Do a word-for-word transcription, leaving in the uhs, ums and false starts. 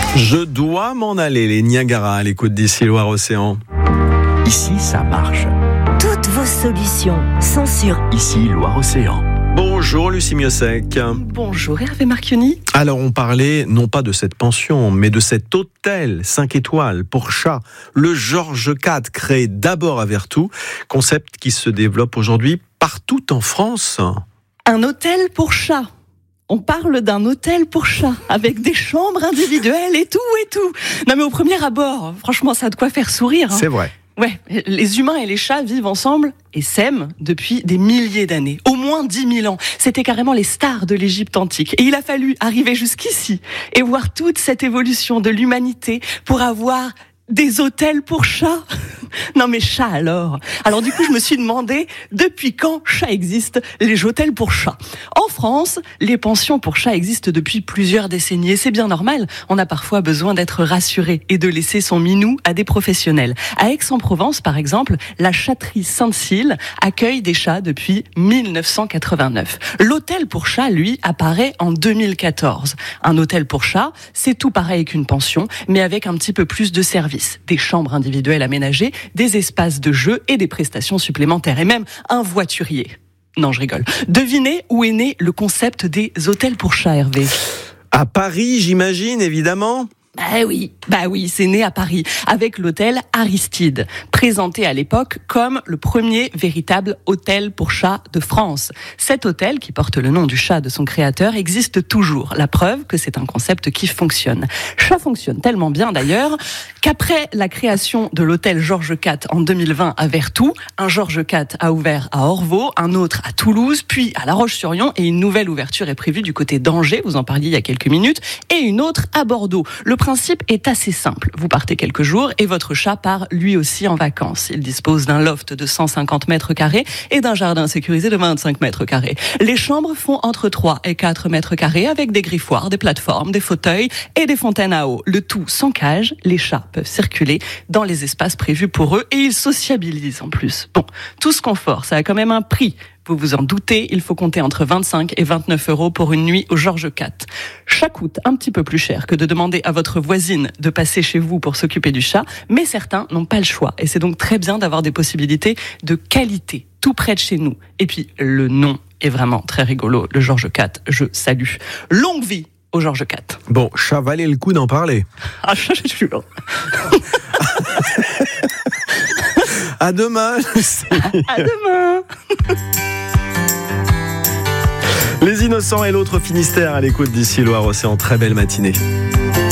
Je dois m'en aller, les Niagara à l'écoute d'ici Loire-Océan. Ici, ça marche. Toutes vos solutions sont sur Ici, Loire-Océan. Bonjour Lucie Miossec. Bonjour Hervé Marchionni. Alors on parlait non pas de cette pension, mais de cet hôtel cinq étoiles pour chats, le Georges quatre, créé d'abord à Vertou, concept qui se développe aujourd'hui partout en France. Un hôtel pour chats. On parle d'un hôtel pour chats, avec des chambres individuelles et tout et tout. Non mais au premier abord, franchement ça a de quoi faire sourire. Hein. C'est vrai. Ouais, les humains et les chats vivent ensemble et s'aiment depuis des milliers d'années, au moins dix mille ans. C'était carrément les stars de l'Égypte antique. Et il a fallu arriver jusqu'ici et voir toute cette évolution de l'humanité pour avoir des hôtels pour chats. Non mais chat alors. Alors du coup je me suis demandé depuis quand chat existe, les hôtels pour chats. En France, les pensions pour chats existent depuis plusieurs décennies et c'est bien normal. On a parfois besoin d'être rassuré et de laisser son minou à des professionnels. À Aix-en-Provence par exemple, la chatterie Sainte-Cile accueille des chats depuis mille neuf cent quatre-vingt-neuf. L'hôtel pour chats lui apparaît en deux mille quatorze. Un hôtel pour chats, c'est tout pareil qu'une pension mais avec un petit peu plus de services, des chambres individuelles aménagées, des espaces de jeu et des prestations supplémentaires, et même un voiturier. Non, je rigole. Devinez où est né le concept des hôtels pour chats, Hervé ? À Paris, j'imagine, évidemment. Bah oui, bah oui, c'est né à Paris, avec l'hôtel Aristide, présenté à l'époque comme le premier véritable hôtel pour chats de France. Cet hôtel, qui porte le nom du chat de son créateur, existe toujours. La preuve que c'est un concept qui fonctionne. Chat fonctionne tellement bien d'ailleurs, qu'après la création de l'hôtel Georges quatre en deux mille vingt à Vertou, un Georges quatre a ouvert à Orvaux, un autre à Toulouse, puis à La Roche-sur-Yon, et une nouvelle ouverture est prévue du côté d'Angers, vous en parliez il y a quelques minutes, et une autre à Bordeaux. Le Le principe est assez simple. Vous partez quelques jours et votre chat part lui aussi en vacances. Il dispose d'un loft de cent cinquante mètres carrés et d'un jardin sécurisé de vingt-cinq mètres carrés. Les chambres font entre trois et quatre mètres carrés avec des griffoirs, des plateformes, des fauteuils et des fontaines à eau. Le tout sans cage. Les chats peuvent circuler dans les espaces prévus pour eux et ils sociabilisent en plus. Bon, tout ce confort, ça a quand même un prix. Vous vous en doutez, il faut compter entre vingt-cinq et vingt-neuf euros pour une nuit au Georges quatre. Chat coûte un petit peu plus cher que de demander à votre voisine de passer chez vous pour s'occuper du chat, mais certains n'ont pas le choix. Et c'est donc très bien d'avoir des possibilités de qualité, tout près de chez nous. Et puis, le nom est vraiment très rigolo, le Georges quatre, je salue. Longue vie au Georges quatre. Bon, chat valait le coup d'en parler. Ah, je suis sûr. À demain. À demain. Les Innocents et l'autre Finistère à l'écoute d'ici Loire-Océan. Très belle matinée.